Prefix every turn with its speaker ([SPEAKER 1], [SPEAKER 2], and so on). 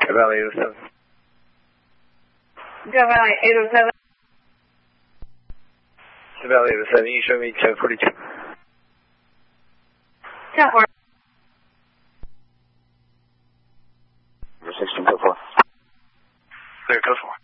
[SPEAKER 1] Valley 807.
[SPEAKER 2] Valley 807.
[SPEAKER 1] Valley 807, you show me 1042.
[SPEAKER 2] 10-4.
[SPEAKER 1] 16.4. Clear, code 4.